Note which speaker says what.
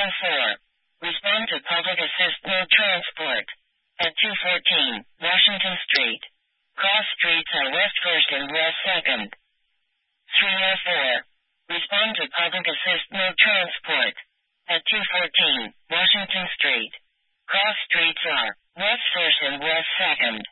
Speaker 1: 304. Respond to public assist no transport. At 214 Washington Street. Cross streets are West 1st and West 2nd. 304. Respond to public assist no transport. At 214 Washington Street. Cross streets are West 1st and West 2nd.